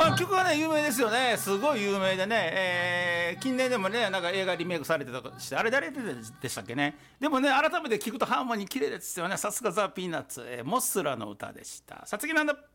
まあ曲はね有名ですよね、すごい有名でね、近年でもねなんか映画リメイクされてたとして、あれ誰でしたっけね。でもね改めて聞くとハーモニー綺麗ですよね。さすがザ・ピーナッツ、モスラの歌でした。さつきなんだ。